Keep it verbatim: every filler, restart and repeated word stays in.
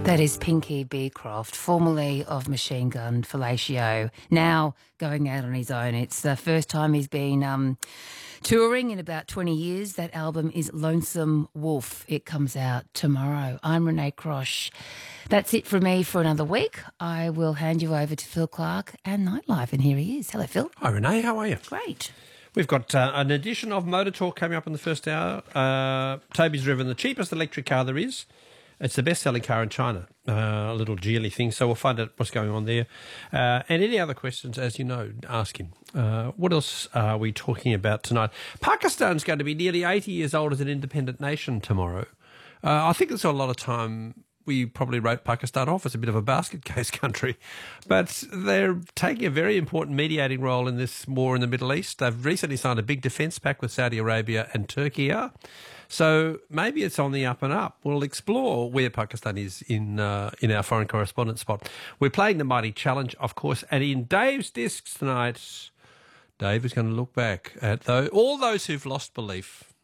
That is Pinky Beecroft, formerly of Machine Gun Fellatio, now going out on his own. It's the first time he's been um, touring in about twenty years. That album is Lonesome Wolf. It comes out tomorrow. I'm Renee Crosh. That's it from me for another week. I will hand you over to Phil Clark and Nightlife, and here he is. Hello, Phil. Hi, Renee. How are you? Great. We've got uh, an edition of Motor Talk coming up in the first hour. Uh, Toby's driven the cheapest electric car there is. It's the best-selling car in China, uh, a little Geely thing, so we'll find out what's going on there. Uh, and any other questions, as you know, ask him. Uh, what else are we talking about tonight? Pakistan's going to be nearly eighty years old as an independent nation tomorrow. Uh, I think there's a lot of time we probably wrote Pakistan off as a bit of a basket case country, but they're taking a very important mediating role in this war in the Middle East. They've recently signed a big defence pact with Saudi Arabia and Turkey. So maybe it's on the up and up. We'll explore where Pakistan is in uh, in our foreign correspondent spot. We're playing the Mighty Challenge, of course, and in Dave's Discs tonight, Dave is going to look back at though all those who've lost belief